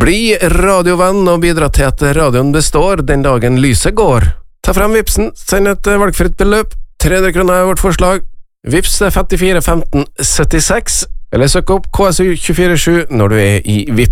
Bli radiovenn og bidra til at radioen består den dagen lyset går. Ta frem Vipsen, send et valgfritt beløp. 300 kroner er vårt forslag. Vips 54 15 76, eller søk opp KSU 24/7 når du er i Vips.